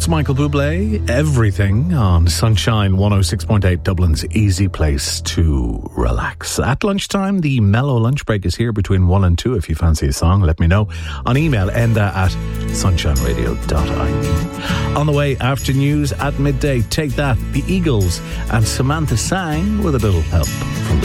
That's Michael Bublé, Everything, on Sunshine 106.8, Dublin's easy place to relax. At lunchtime, the mellow lunch break is here between 1 and 2. If you fancy a song, let me know on email, enda@sunshineradio.ie. On the way, after news at midday, Take That, the Eagles, and Samantha Sang with a little help from